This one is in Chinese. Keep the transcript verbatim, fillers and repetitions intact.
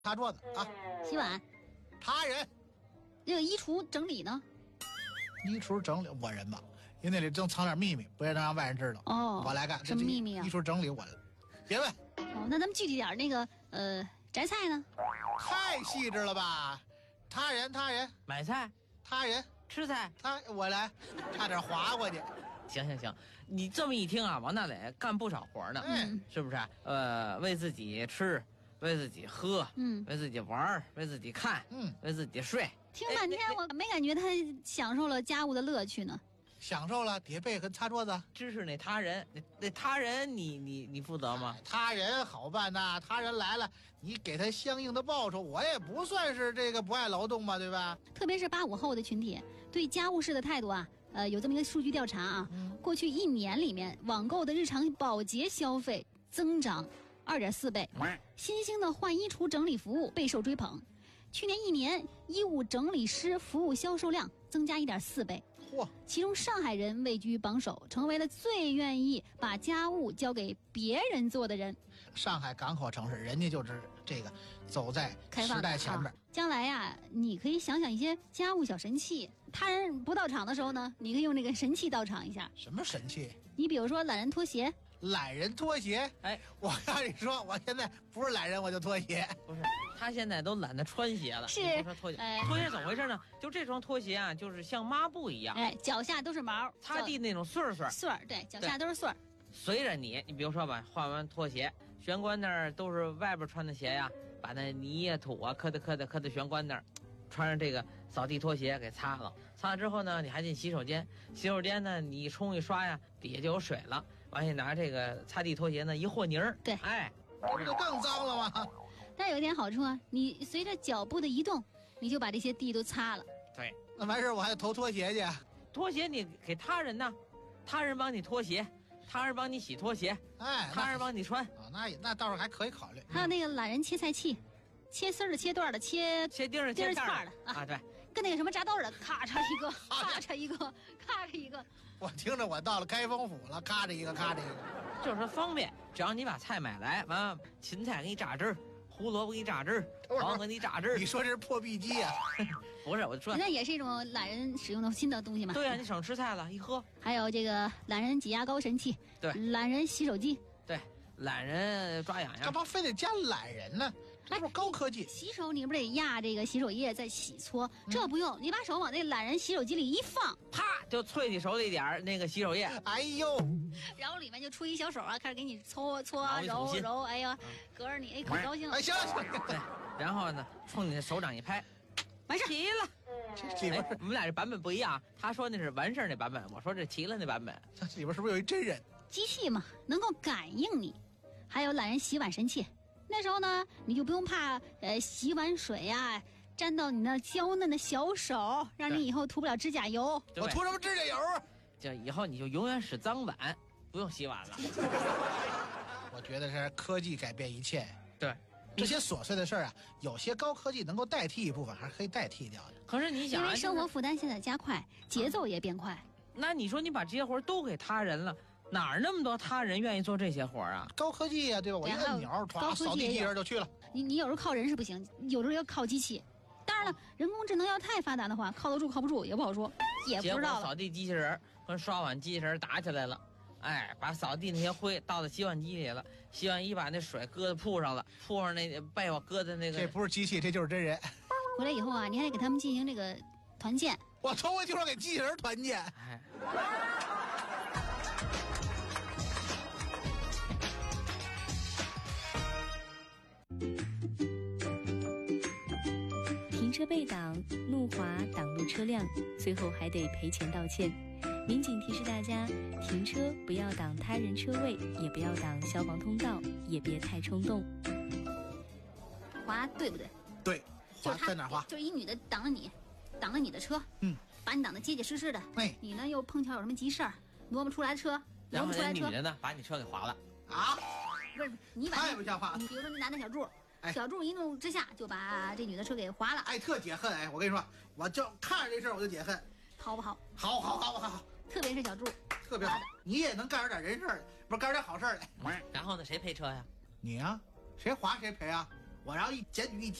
擦桌子啊， 洗碗， 他人。 这个衣橱整理呢？ 衣橱整理我人吧，因为那里正藏点秘密，不要让外人知道。 哦， 我来干。 什么秘密啊？ 衣橱整理我了，别问。 哦，那咱们具体点，那个呃，摘菜呢？ 太细致了吧？他人，他人， 买菜， 他人， 吃菜， 他我来，差点划过去。 行行行，你这么一听啊，王大磊干不少活呢， 嗯， 是不是？呃，为自己吃，为自己喝， 嗯， 为自己玩，为自己看， 嗯， 为自己睡。 听半天我没感觉他享受了家务的乐趣呢。 享受了叠被跟擦桌子。 支持那他人，那那他人你你你负责吗？ 他人好办呐，他人来了，你给他相应的报酬，我也不算是这个不爱劳动嘛，对吧？ 特别是八五后的群体，对家务事的态度啊，呃，有这么一个数据调查啊， 嗯、 过去一年里面网购的日常保洁消费增长二点四倍，新兴的换衣橱整理服务备受追捧。去年一年，衣物整理师服务销售量增加一点四倍。 嚯！ 其中上海人位居榜首，成为了最愿意把家务交给别人做的人。 上海港口城市，人家就是这个走在时代前面。 啊、将来呀、啊，你可以想想一些家务小神器。他人不到场的时候呢，你可以用这个神器到场一下。 什么神器？ 你比如说懒人拖鞋。 懒人拖鞋， 哎， 我跟你说，我现在不是懒人，我就拖鞋。 不是，他现在都懒得穿鞋了。 是， 说拖鞋， 哎、 拖鞋怎么回事呢？就这双拖鞋啊，就是像抹布一样， 哎，脚下都是毛， 擦地那种穗儿穗儿。 穗儿，对，脚下都是穗儿。 随着你，你比如说吧，换完拖鞋，玄关那儿都是外边穿的鞋呀，把那泥呀、土啊磕的磕的磕的玄关那儿。穿上这个扫地拖鞋给擦了，擦了之后呢，你还进洗手间，洗手间呢，你一冲一刷呀，底下就有水了，完你拿这个擦地拖鞋呢一和泥儿， 对， 哎， 这不就更脏了吗？ 但有一点好处啊，你随着脚步的移动，你就把这些地都擦了。 对， 那完事我还得投拖鞋去。 拖鞋你给他人呢，他人帮你拖鞋，他人帮你洗拖鞋， 哎， 他人帮你穿， 哦，那那倒是还可以考虑。 还有那个懒人切菜器。切丝儿的、切段的、切切丁儿、 切片儿的啊，对， 跟那个什么炸豆的，咔嚓一个，咔嚓一个，咔嚓一个。 我听着我到了开封府了，咔嚓一个，咔嚓一个， 就是方便。只要你把菜买来，完了芹菜给你榨汁儿，胡萝卜给你榨汁儿，黄瓜给你榨汁儿。 你说这是破壁机啊？ 不是，我说那也是一种懒人使用的新的东西嘛。 对啊，你省吃菜了，一喝。 还有这个懒人挤牙膏神器， 对， 懒人洗手机， 对，懒人抓痒痒。 干嘛非得加懒人呢？这不是高科技。 洗手你不得压这个洗手液再洗搓？嗯、这不用，你把手往那懒人洗手机里一放， 啪就啐你手里点儿那个洗手液。 哎呦， 然后里面就出一小手啊，开始给你搓搓揉揉，哎呀，隔着你哎可高兴了。 哎行行， 对，然后呢，冲你的手掌一拍， 完事齐了。 这里边、 哎、我们俩这版本不一样，他说那是完事儿那版本，我说这齐了那版本。 这里边是不是有一真人？ 机器嘛，能够感应你。还有懒人洗碗神器。那时候呢，你就不用怕呃洗碗水呀、啊、沾到你那娇嫩的小手，让你以后涂不了指甲油。 我涂什么指甲油啊？ 就以后你就永远使脏碗，不用洗碗了。 我觉得是科技改变一切。 对， 这些琐碎的事儿啊，有些高科技能够代替一部分，还是可以代替掉的。 可是你想、啊， 因为生活负担现在加快，节奏也变快。 那你说你把这些活都给他人了。哪儿那么多他人愿意做这些活啊？ 高科技呀、啊，对吧？我一按钮，唰，扫地机器人就去了。 你你有时候靠人是不行，有时候要靠机器。当然了，人工智能要太发达的话，靠得住靠不住也不好说，也不知道了。 扫地机器人和刷碗机器人打起来了，哎，把扫地那些灰倒到洗碗机里了，洗碗机把那水搁在铺上了，铺上那被窝搁在那个。 这不是机器，这就是真人。 回来以后啊，你还得给他们进行这个团建。 我头回听说给机器人团建。 哎。 停车被挡，路滑挡路车辆，最后还得赔钱道歉。民警提示大家，停车不要挡他人车位，也不要挡消防通道，也别太冲动。 滑对不对？ 对，滑在哪滑？ 就是一女的挡了你，挡了你的车， 嗯， 把你挡得结结实实的。 哎， 你呢又碰巧有什么急事儿，挪不出来车，挪不出来车。 然后那女的呢，把你车给划了啊？ 不是，你把太不像话了。 你比如说那男的小柱。 哎、 小柱一怒之下就把这女的车给划了， 哎，特解恨哎！我跟你说，我就看着这事儿我就解恨， 好不好？ 好，好，好，好，好， 特别是小柱， 特别好。你也能干出点人事儿，不是干出点好事儿来。 然后呢，谁赔车呀？ 你呀、啊，谁划谁赔啊？ 我然后一检举一